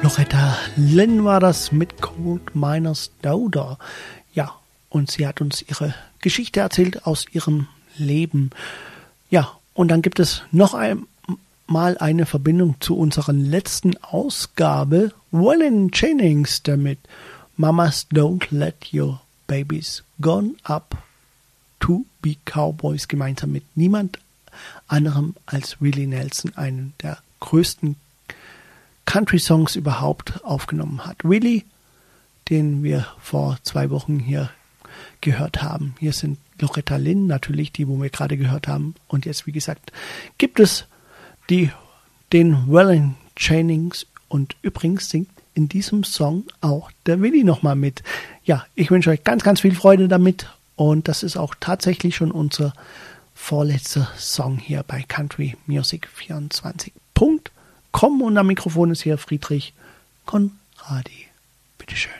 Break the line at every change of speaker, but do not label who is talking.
Loretta Lynn war das mit Coal Miner's Daughter. Ja, und sie hat uns ihre Geschichte erzählt aus ihrem Leben. Ja, und dann gibt es noch einmal eine Verbindung zu unserer letzten Ausgabe. Waylon Jennings damit. Mamas Don't Let Your Babies Gone Up to Be Cowboys, gemeinsam mit niemand anderem als Willie Nelson, einen der größten Country-Songs überhaupt aufgenommen hat. Willie, den wir vor 2 Wochen hier gehört haben. Hier sind Loretta Lynn, natürlich die, wo wir gerade gehört haben. Und jetzt, wie gesagt, gibt es den Waylon Jennings. Und übrigens singt in diesem Song auch der Willie nochmal mit. Ja, ich wünsche euch ganz, ganz viel Freude damit. Und das ist auch tatsächlich schon unser vorletzter Song hier bei Country Music 24.com. Und am Mikrofon ist hier Friedrich Conradi. Bitteschön.